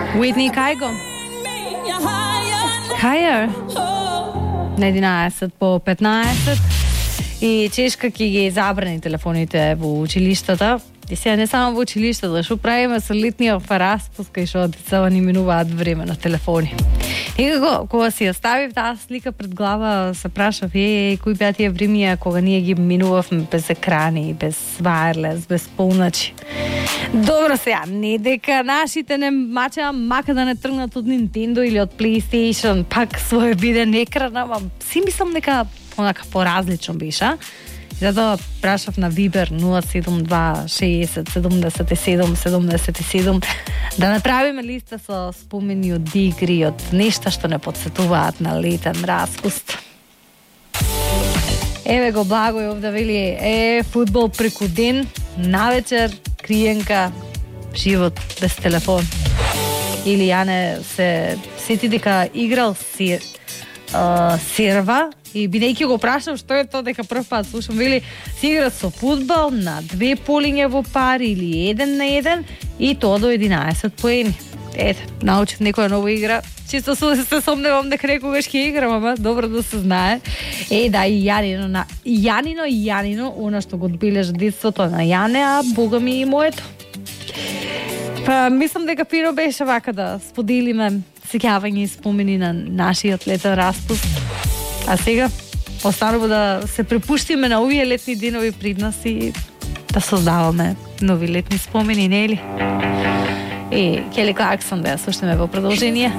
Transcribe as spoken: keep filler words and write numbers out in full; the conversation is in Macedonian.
Whitney Kygo. Higher. На единайсет по петнаесет. И чешка ки ги забрани телефоните во училиштата. И сега не само во училиштата, што правиме со летниот распуст кај што децата ни минуваат време на телефони. И кога, кога си ја ставив таа слика пред глава, се прашав, е, кои беа тие времиња кога ние ги минувавме без екрани, без wireless, без полначи. Добро сега, не дека нашите не мачеа мака да не тргнат од Nintendo или од PlayStation, пак свој виден екран, ама си мислам дека онака поразлично беше. Затоа прашав на Вибер нула седум два шеесет седумдесет и седум седумдесет и седум да направиме листа со спомени од игри, од нешта што не подсетуваат на летен распуст. Еве го Благој овде вели, е, фудбал преку ден, навечер, криенка, живот без телефон. Или Јане се сети дека играл си, uh, серва, и бидејќи го прашам што е тоа дека прв пат слушам, вели си игра со фудбал на две полиња во пари или еден на еден и тоа до единаесет поени. Ете, научив некоја нова игра. Чисто се, се сомневам дека некогаш ќе играм, ама добро да се знае. Е, да, и Јанино, на, Јанино и Јанино, она што го одбележа детството на Јане, а бога ми и моето. Па, мислам дека фино беше вака да споделиме сеќавања и спомени на нашиот летен распуст. А сега останува да се препуштиме на овие летни денови пред нас и да создаваме нови летни спомени, не ли? И Келли Кларксон да ја слушнеме во продолжение.